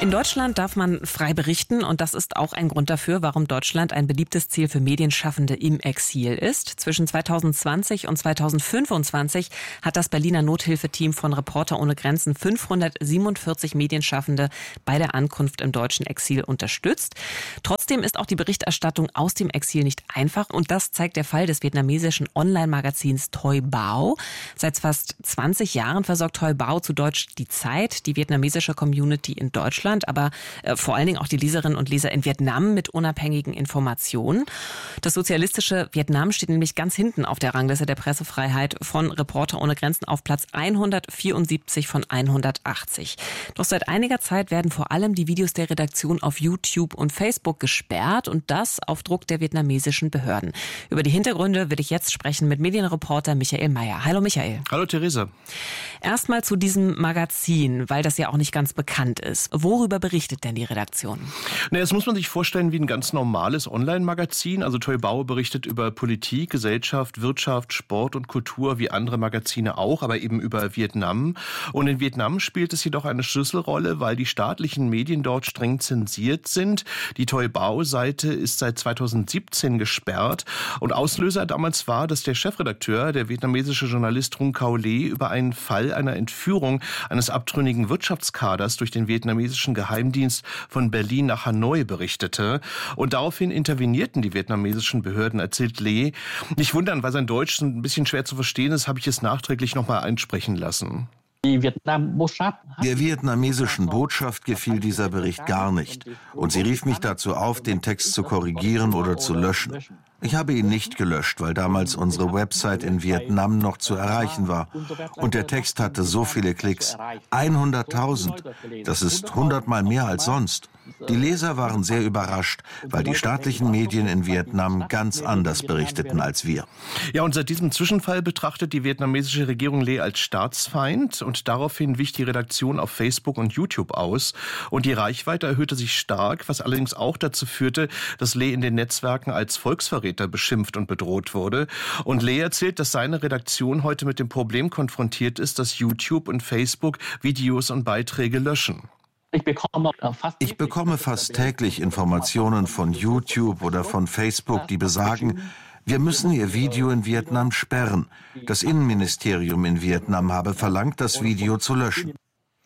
In Deutschland darf man frei berichten und das ist auch ein Grund dafür, warum Deutschland ein beliebtes Ziel für Medienschaffende im Exil ist. Zwischen 2020 und 2025 hat das Berliner Nothilfeteam von Reporter ohne Grenzen 547 Medienschaffende bei der Ankunft im deutschen Exil unterstützt. Trotzdem ist auch die Berichterstattung aus dem Exil nicht einfach und das zeigt der Fall des vietnamesischen Online-Magazins Toi Bao. Seit fast 20 Jahren versorgt Toi Bao, zu Deutsch Die Zeit, die vietnamesische Community in Deutschland, aber vor allen Dingen auch die Leserinnen und Leser in Vietnam mit unabhängigen Informationen. Das sozialistische Vietnam steht nämlich ganz hinten auf der Rangliste der Pressefreiheit von Reporter ohne Grenzen auf Platz 174 von 180. Doch seit einiger Zeit werden vor allem die Videos der Redaktion auf YouTube und Facebook gesperrt und das auf Druck der vietnamesischen Behörden. Über die Hintergründe will ich jetzt sprechen mit Medienreporter Michael Mayer. Hallo Michael. Hallo Theresa. Erstmal zu diesem Magazin, weil das ja auch nicht ganz bekannt ist. Worüber berichtet denn die Redaktion? Das muss man sich vorstellen wie ein ganz normales Online-Magazin. Also Toi Bao berichtet über Politik, Gesellschaft, Wirtschaft, Sport und Kultur wie andere Magazine auch, aber eben über Vietnam. Und in Vietnam spielt es jedoch eine Schlüsselrolle, weil die staatlichen Medien dort streng zensiert sind. Die Toi Bao-Seite ist seit 2017 gesperrt. Und Auslöser damals war, dass der Chefredakteur, der vietnamesische Journalist Trung Cao Le, über einen Fall einer Entführung eines abtrünnigen Wirtschaftskaders durch den vietnamesischen Geheimdienst von Berlin nach Hanoi berichtete. Und daraufhin intervenierten die vietnamesischen Behörden, erzählt Le. Nicht wundern, weil sein Deutsch ein bisschen schwer zu verstehen ist, habe ich es nachträglich nochmal einsprechen lassen. Der vietnamesischen Botschaft gefiel dieser Bericht gar nicht. Und sie rief mich dazu auf, den Text zu korrigieren oder zu löschen. Ich habe ihn nicht gelöscht, weil damals unsere Website in Vietnam noch zu erreichen war. Und der Text hatte so viele Klicks. 100.000. Das ist 100-mal mehr als sonst. Die Leser waren sehr überrascht, weil die staatlichen Medien in Vietnam ganz anders berichteten als wir. Ja, und seit diesem Zwischenfall betrachtet die vietnamesische Regierung Le als Staatsfeind und daraufhin wich die Redaktion auf Facebook und YouTube aus. Und die Reichweite erhöhte sich stark, was allerdings auch dazu führte, dass Le in den Netzwerken als Volksverräter beschimpft und bedroht wurde. Und Le erzählt, dass seine Redaktion heute mit dem Problem konfrontiert ist, dass YouTube und Facebook Videos und Beiträge löschen. Ich bekomme fast täglich Informationen von YouTube oder von Facebook, die besagen, wir müssen Ihr Video in Vietnam sperren. Das Innenministerium in Vietnam habe verlangt, das Video zu löschen.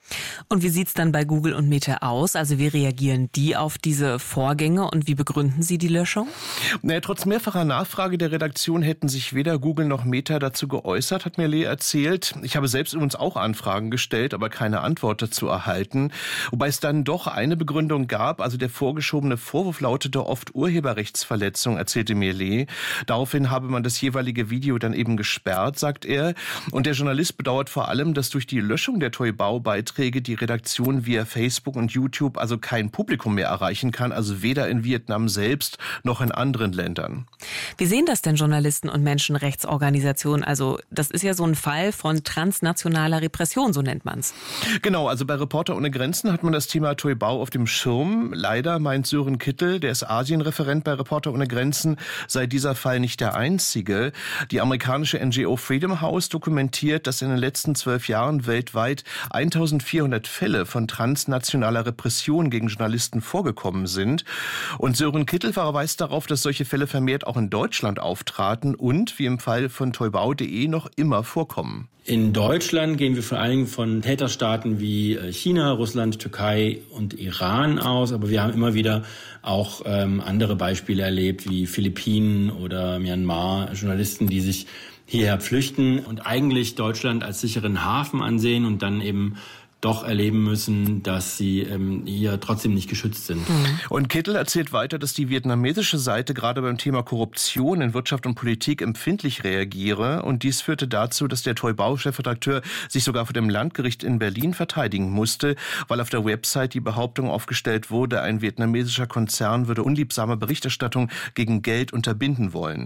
Und wie sieht's dann bei Google und Meta aus? Also wie reagieren die auf diese Vorgänge und wie begründen sie die Löschung? Trotz mehrfacher Nachfrage der Redaktion hätten sich weder Google noch Meta dazu geäußert, hat mir Le erzählt. Ich habe selbst übrigens auch Anfragen gestellt, aber keine Antwort dazu erhalten. Wobei es dann doch eine Begründung gab, also der vorgeschobene Vorwurf lautete oft Urheberrechtsverletzung, erzählte mir Le. Daraufhin habe man das jeweilige Video dann eben gesperrt, sagt er. Und der Journalist bedauert vor allem, dass durch die Löschung der Toi Bao-Beiträge die Redaktion via Facebook und YouTube also kein Publikum mehr erreichen kann, also weder in Vietnam selbst noch in anderen Ländern. Wie sehen das denn Journalisten und Menschenrechtsorganisationen? Also das ist ja so ein Fall von transnationaler Repression, so nennt man es. Genau, also bei Reporter ohne Grenzen hat man das Thema Toi Bao auf dem Schirm. Leider meint Sören Kittel, der ist Asienreferent bei Reporter ohne Grenzen, sei dieser Fall nicht der einzige. Die amerikanische NGO Freedom House dokumentiert, dass in den letzten 12 Jahren weltweit 1400 Fälle von transnationaler Repression gegen Journalisten vorgekommen sind. Und Sören Kittel verweist darauf, dass solche Fälle vermehrt auch in Deutschland auftraten und, wie im Fall von toibao.de, noch immer vorkommen. In Deutschland gehen wir vor allen Dingen von Täterstaaten wie China, Russland, Türkei und Iran aus. Aber wir haben immer wieder auch andere Beispiele erlebt, wie Philippinen oder Myanmar, Journalisten, die sich hierher flüchten und eigentlich Deutschland als sicheren Hafen ansehen und dann eben doch erleben müssen, dass sie hier trotzdem nicht geschützt sind. Und Kittel erzählt weiter, dass die vietnamesische Seite gerade beim Thema Korruption in Wirtschaft und Politik empfindlich reagiere. Und dies führte dazu, dass der Toi Bao-Chefredakteur sich sogar vor dem Landgericht in Berlin verteidigen musste, weil auf der Website die Behauptung aufgestellt wurde, ein vietnamesischer Konzern würde unliebsame Berichterstattung gegen Geld unterbinden wollen.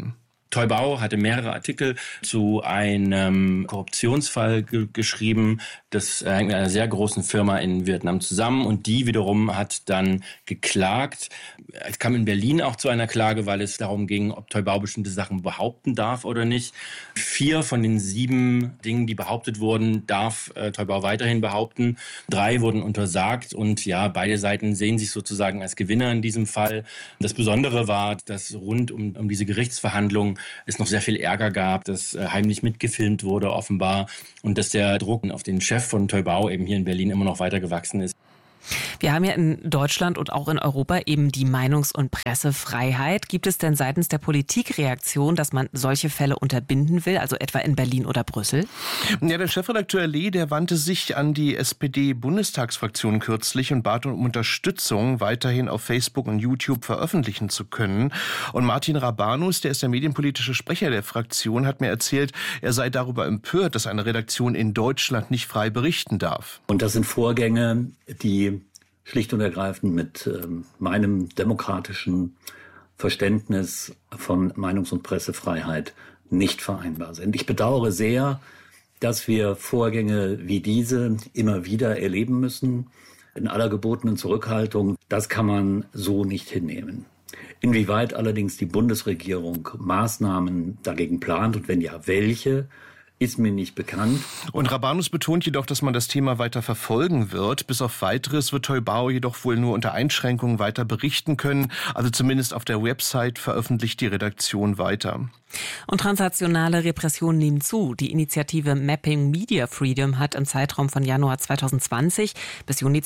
Teuybao hatte mehrere Artikel zu einem Korruptionsfall geschrieben. Das hängt mit einer sehr großen Firma in Vietnam zusammen und die wiederum hat dann geklagt. Es kam in Berlin auch zu einer Klage, weil es darum ging, ob Teuybao bestimmte Sachen behaupten darf oder nicht. 4 von den 7 Dingen, die behauptet wurden, darf Teuybao weiterhin behaupten. 3 wurden untersagt und ja, beide Seiten sehen sich sozusagen als Gewinner in diesem Fall. Das Besondere war, dass rund um diese Gerichtsverhandlungen es noch sehr viel Ärger gab, dass heimlich mitgefilmt wurde offenbar und dass der Druck auf den Chef von Teuybao eben hier in Berlin immer noch weiter gewachsen ist. Wir haben ja in Deutschland und auch in Europa eben die Meinungs- und Pressefreiheit. Gibt es denn seitens der Politik Reaktion, dass man solche Fälle unterbinden will, also etwa in Berlin oder Brüssel? Ja, der Chefredakteur Lee, der wandte sich an die SPD-Bundestagsfraktion kürzlich und bat um Unterstützung, weiterhin auf Facebook und YouTube veröffentlichen zu können. Und Martin Rabanus, der ist der medienpolitische Sprecher der Fraktion, hat mir erzählt, er sei darüber empört, dass eine Redaktion in Deutschland nicht frei berichten darf. Und das sind Vorgänge, die schlicht und ergreifend mit meinem demokratischen Verständnis von Meinungs- und Pressefreiheit nicht vereinbar sind. Ich bedauere sehr, dass wir Vorgänge wie diese immer wieder erleben müssen, in aller gebotenen Zurückhaltung. Das kann man so nicht hinnehmen. Inwieweit allerdings die Bundesregierung Maßnahmen dagegen plant und wenn ja, welche, ist mir nicht bekannt. Und Rabanus betont jedoch, dass man das Thema weiter verfolgen wird. Bis auf Weiteres wird Teuybao jedoch wohl nur unter Einschränkungen weiter berichten können. Also zumindest auf der Website veröffentlicht die Redaktion weiter. Und transnationale Repressionen nehmen zu. Die Initiative Mapping Media Freedom hat im Zeitraum von Januar 2020 bis Juni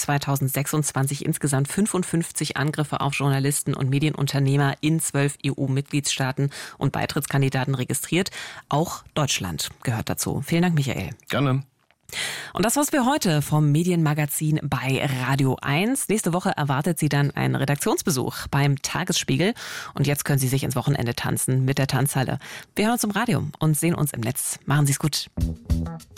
2026 insgesamt 55 Angriffe auf Journalisten und Medienunternehmer in 12 EU-Mitgliedstaaten und Beitrittskandidaten registriert. Auch Deutschland gehört dazu. Vielen Dank, Michael. Gerne. Und das war's für heute vom Medienmagazin bei Radio 1. Nächste Woche erwartet Sie dann einen Redaktionsbesuch beim Tagesspiegel. Und jetzt können Sie sich ins Wochenende tanzen mit der Tanzhalle. Wir hören uns im Radio und sehen uns im Netz. Machen Sie's gut.